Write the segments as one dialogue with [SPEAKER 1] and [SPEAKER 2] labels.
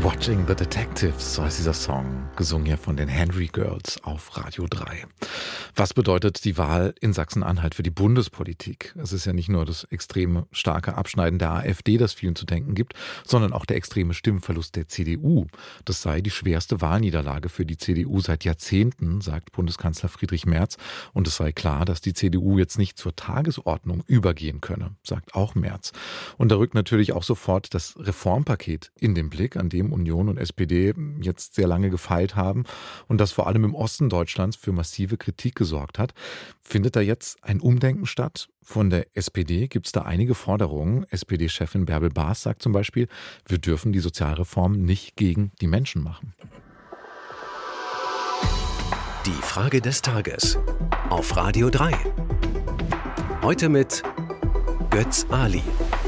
[SPEAKER 1] Watching the Detectives, so heißt dieser Song, gesungen hier von den Henry Girls auf Radio 3. Was bedeutet die Wahl in Sachsen-Anhalt für die Bundespolitik? Es ist ja nicht nur das extreme starke Abschneiden der AfD, das vielen zu denken gibt, sondern auch der extreme Stimmverlust der CDU. Das sei die schwerste Wahlniederlage für die CDU seit Jahrzehnten, sagt Bundeskanzler Friedrich Merz. Und es sei klar, dass die CDU jetzt nicht zur Tagesordnung übergehen könne, sagt auch Merz. Und da rückt natürlich auch sofort das Reformpaket in den Blick, an dem Union und SPD jetzt sehr lange gefeilt haben und das vor allem im Osten Deutschlands für massive Kritik gesorgt hat. Findet da jetzt ein Umdenken statt? Von der SPD gibt es da einige Forderungen. SPD-Chefin Bärbel Baas sagt zum Beispiel, wir dürfen die Sozialreform nicht gegen die Menschen machen.
[SPEAKER 2] Die Frage des Tages auf Radio 3. Heute mit Götz Ali.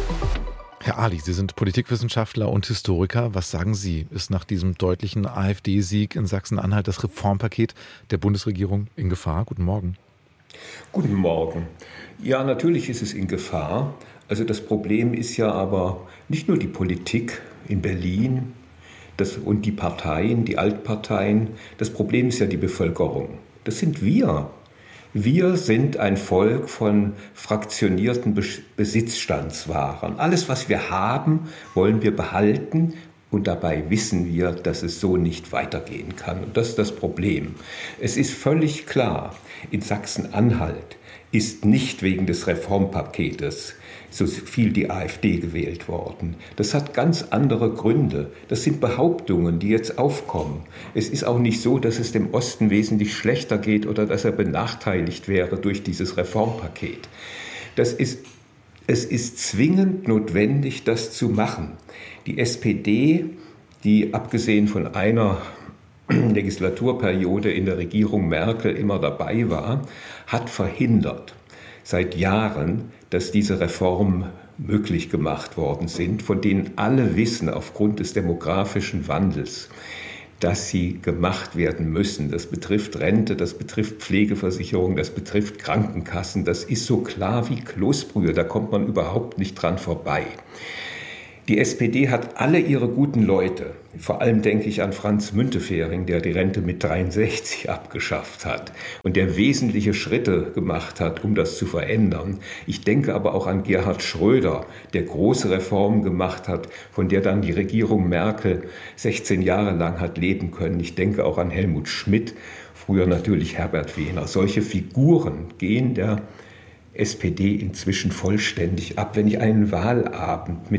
[SPEAKER 1] Herr Ali, Sie sind Politikwissenschaftler und Historiker. Was sagen Sie? Ist nach diesem deutlichen AfD-Sieg in Sachsen-Anhalt das Reformpaket der Bundesregierung in Gefahr? Guten Morgen.
[SPEAKER 3] Guten Morgen. Ja, natürlich ist es in Gefahr. Also das Problem ist ja aber nicht nur die Politik in Berlin und die Parteien, die Altparteien. Das Problem ist ja die Bevölkerung. Das sind wir. Wir sind ein Volk von fraktionierten Besitzstandswahrern. Alles, was wir haben, wollen wir behalten und dabei wissen wir, dass es so nicht weitergehen kann. Und das ist das Problem. Es ist völlig klar, in Sachsen-Anhalt ist nicht wegen des Reformpaketes so viel die AfD gewählt worden. Das hat ganz andere Gründe. Das sind Behauptungen, die jetzt aufkommen. Es ist auch nicht so, dass es dem Osten wesentlich schlechter geht oder dass er benachteiligt wäre durch dieses Reformpaket. Es ist zwingend notwendig, das zu machen. Die SPD, die abgesehen von einer Legislaturperiode in der Regierung Merkel immer dabei war, hat verhindert seit Jahren, dass diese Reformen möglich gemacht worden sind, von denen alle wissen aufgrund des demografischen Wandels, dass sie gemacht werden müssen. Das betrifft Rente, das betrifft Pflegeversicherung, das betrifft Krankenkassen. Das ist so klar wie Kloßbrühe, da kommt man überhaupt nicht dran vorbei. Die SPD hat alle ihre guten Leute, vor allem denke ich an Franz Müntefering, der die Rente mit 63 abgeschafft hat und der wesentliche Schritte gemacht hat, um das zu verändern. Ich denke aber auch an Gerhard Schröder, der große Reformen gemacht hat, von der dann die Regierung Merkel 16 Jahre lang hat leben können. Ich denke auch an Helmut Schmidt, früher natürlich Herbert Wehner. Solche Figuren gehen der SPD inzwischen vollständig ab. Wenn ich an einen Wahlabend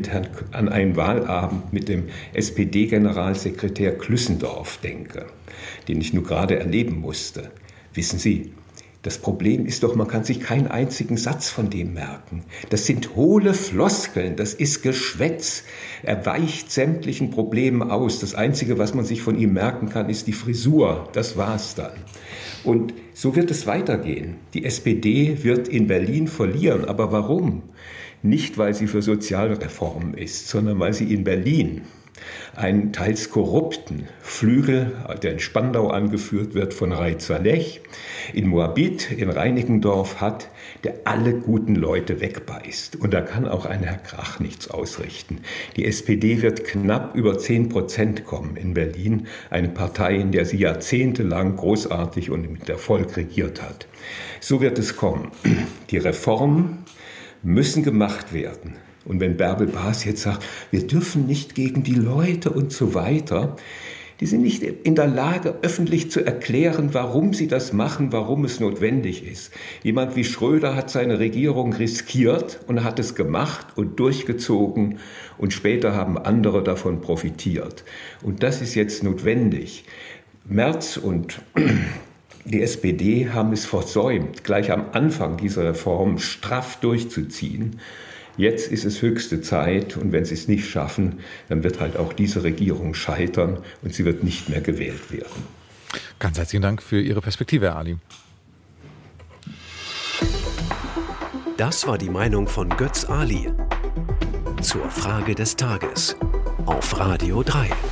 [SPEAKER 3] mit dem SPD-Generalsekretär Klüssendorf denke, den ich nur gerade erleben musste, wissen Sie, das Problem ist doch, man kann sich keinen einzigen Satz von dem merken. Das sind hohle Floskeln, das ist Geschwätz. Er weicht sämtlichen Problemen aus. Das Einzige, was man sich von ihm merken kann, ist die Frisur. Das war's dann. Und so wird es weitergehen. Die SPD wird in Berlin verlieren. Aber warum? Nicht, weil sie für Sozialreformen ist, sondern weil sie in Berlin einen teils korrupten Flügel, der in Spandau angeführt wird von Reizer Lech, in Moabit, in Reinickendorf hat, der alle guten Leute wegbeißt. Und da kann auch ein Herr Krach nichts ausrichten. Die SPD wird knapp über 10% kommen in Berlin, eine Partei, in der sie jahrzehntelang großartig und mit Erfolg regiert hat. So wird es kommen. Die Reformen müssen gemacht werden. Und wenn Bärbel Baas jetzt sagt, wir dürfen nicht gegen die Leute und so weiter, die sind nicht in der Lage, öffentlich zu erklären, warum sie das machen, warum es notwendig ist. Jemand wie Schröder hat seine Regierung riskiert und hat es gemacht und durchgezogen und später haben andere davon profitiert. Und das ist jetzt notwendig. Merz und die SPD haben es versäumt, gleich am Anfang dieser Reform straff durchzuziehen. Jetzt ist es höchste Zeit und wenn sie es nicht schaffen, dann wird halt auch diese Regierung scheitern und sie wird nicht mehr gewählt werden.
[SPEAKER 1] Ganz herzlichen Dank für Ihre Perspektive, Herr Ali.
[SPEAKER 2] Das war die Meinung von Götz Ali zur Frage des Tages auf Radio 3.